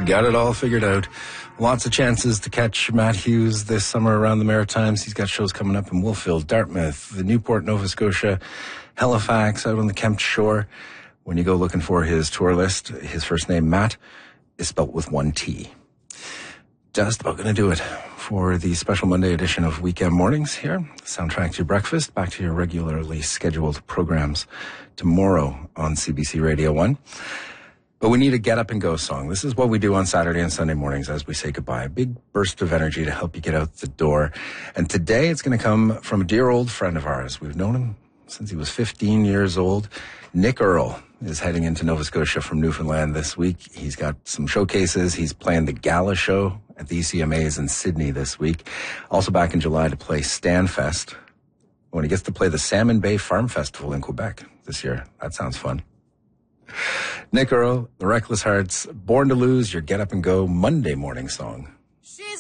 got it all figured out. Lots of chances to catch Matt Hughes this summer around the Maritimes. He's got shows coming up in Wolfville, Dartmouth, the Newport, Nova Scotia, Halifax, out on the Kempt Shore. When you go looking for his tour list, his first name, Matt, is spelt with one T. Just about going to do it for the special Monday edition of Weekend Mornings here. Soundtrack to your breakfast, back to your regularly scheduled programs tomorrow on CBC Radio 1. But we need a get up and go song. This is what we do on Saturday and Sunday mornings as we say goodbye. A big burst of energy to help you get out the door. And today it's going to come from a dear old friend of ours. We've known him since he was 15 years old. Nick Earl is heading into Nova Scotia from Newfoundland this week. He's got some showcases. He's playing the Gala show at the ECMAs in Sydney this week. Also back in July to play Stanfest when he gets to play the Salmon Bay Farm Festival in Quebec this year. That sounds fun. Nick Earl, The Reckless Hearts, Born to Lose, your Get Up and Go Monday morning song.